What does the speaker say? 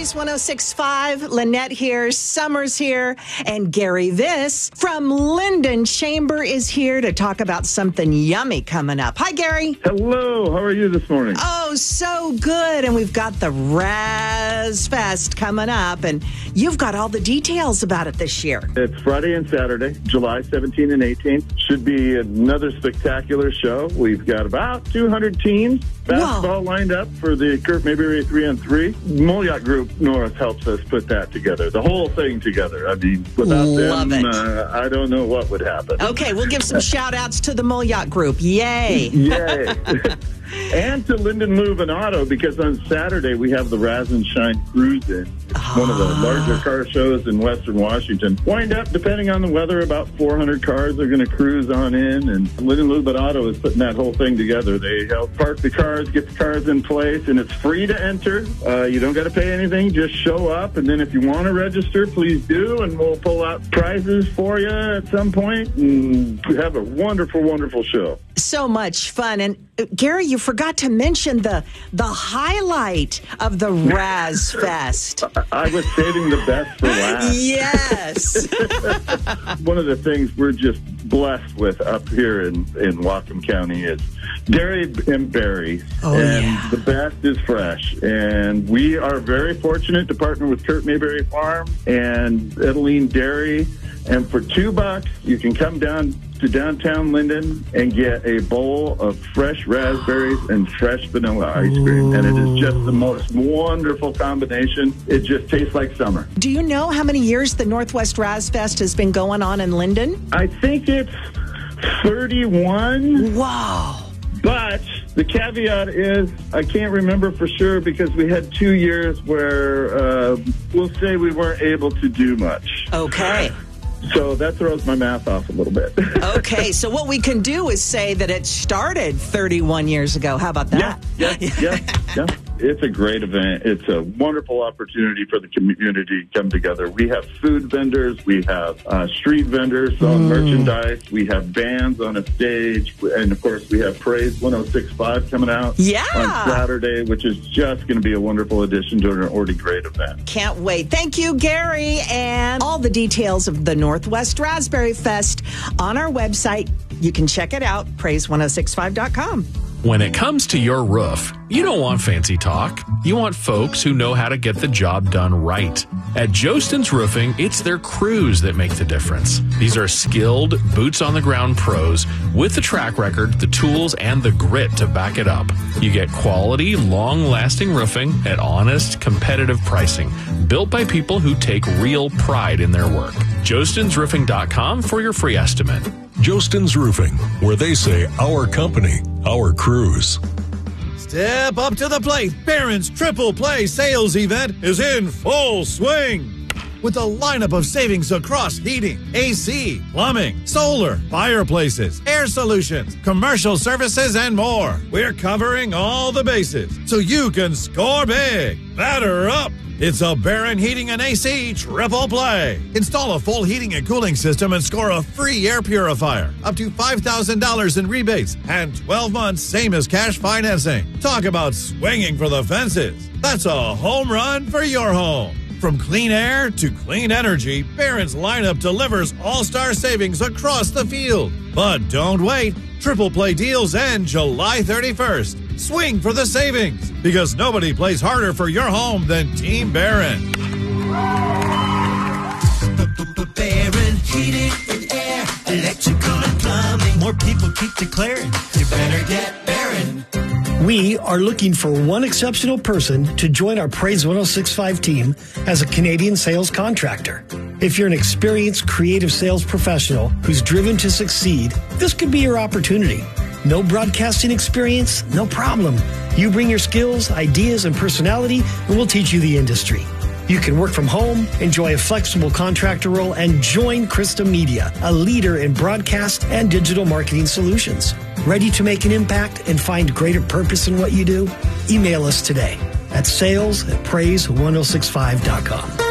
Praise 106.5. Lynette here, Summer's here, and Gary Viss from Linden Chamber is here to talk about something yummy coming up. Hi, Gary. Hello. How are you this morning? Oh, so good. And we've got the Raz Fest coming up, and you've got all the details about it this year. It's Friday and Saturday, July 17th and 18th. Should be another spectacular show. We've got about 200 teams. Basketball lined up for the Kurt Mayberry 3-on-3. Moliat Group North helps us put that together, the whole thing together. I mean, without them, I don't know what would happen. Okay, we'll give some shout-outs to the Moliat Group. Yay! Yay! And to Linden Move and Auto, because on Saturday we have the Raz and Shine Cruise In. It's one of the larger car shows in Western Washington. Wind up, depending on the weather, about 400 cars are going to cruise on in, and Linden Move and Auto is putting that whole thing together. They help park the cars, get the cars in place, and it's free to enter. You don't got to pay anything, just show up, and then if you want to register, please do, and we'll pull out prizes for you at some point, and have a wonderful, wonderful show. So much fun. And Gary, you forgot to mention the highlight of the Raz Fest. I was saving the best for last. Yes. One of the things we're just blessed with up here in Whatcom County is dairy and berries. The best is fresh. And we are very fortunate to partner with Kurt Mayberry Farm and Edeline Dairy. And for $2, you can come down to downtown Linden and get a bowl of fresh raspberries and fresh vanilla ice cream. And it is just the most wonderful combination. It just tastes like summer. Do you know how many years the Northwest Raz Fest has been going on in Linden? I think it's 31. Wow. But the caveat is, I can't remember for sure because we had 2 years where we'll say we weren't able to do much. Okay. So that throws my math off a little bit. Okay, so what we can do is say that it started 31 years ago. How about that? Yeah. It's a great event. It's a wonderful opportunity for the community to come together. We have food vendors. We have street vendors on merchandise. We have bands on a stage. And, of course, we have Praise 106.5 coming out on Saturday, which is just going to be a wonderful addition to an already great event. Can't wait. Thank you, Gary. And all the details of the Northwest Raspberry Fest on our website. You can check it out, praise1065.com. When it comes to your roof, you don't want fancy talk. You want folks who know how to get the job done right. At Jostens Roofing, it's their crews that make the difference. These are skilled, boots-on-the-ground pros with the track record, the tools, and the grit to back it up. You get quality, long-lasting roofing at honest, competitive pricing, built by people who take real pride in their work. JostensRoofing.com for your free estimate. Jostens Roofing, where they say our company, our crews. Step up to the plate. Barron's Triple Play sales event is in full swing. With a lineup of savings across heating, AC, plumbing, solar, fireplaces, air solutions, commercial services, and more. We're covering all the bases so you can score big. Batter up. It's a Barron Heating and AC Triple Play. Install a full heating and cooling system and score a free air purifier, up to $5,000 in rebates, and 12 months same as cash financing. Talk about swinging for the fences. That's a home run for your home. From clean air to clean energy, Barron's lineup delivers all-star savings across the field. But don't wait. Triple Play deals end July 31st. Swing for the savings, because nobody plays harder for your home than Team Barron. Barron Heating and Air, Electrical and Plumbing. More people keep declaring, you better get Barron. We are looking for one exceptional person to join our Praise 106.5 team as a Canadian sales contractor. If you're an experienced creative sales professional who's driven to succeed, this could be your opportunity. No broadcasting experience? No problem. You bring your skills, ideas, and personality, and we'll teach you the industry. You can work from home, enjoy a flexible contractor role, and join Krista Media, a leader in broadcast and digital marketing solutions. Ready to make an impact and find greater purpose in what you do? Email us today at sales@praise1065.com.